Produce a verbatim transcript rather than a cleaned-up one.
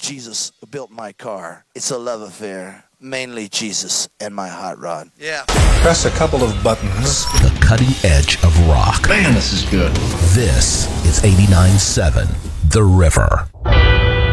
Jesus who built my car. It's a love affair. Mainly Jesus and my hot rod. Yeah. Press a couple of buttons. The cutting edge of rock. Man, this is good. This is eighty-nine point seven The River.